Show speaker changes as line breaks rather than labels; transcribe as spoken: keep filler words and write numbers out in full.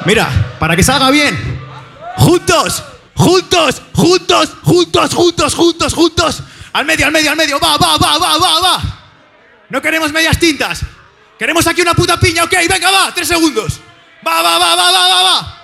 Mira, para que salga bien. Juntos, juntos, juntos, juntos, juntos, juntos, juntos. Al medio, al medio, al medio. Va, va, va, va, va, va. No queremos medias tintas. Queremos aquí una puta piña, ok. Venga, va. Tres segundos. Va, va, va, va, va, va, va.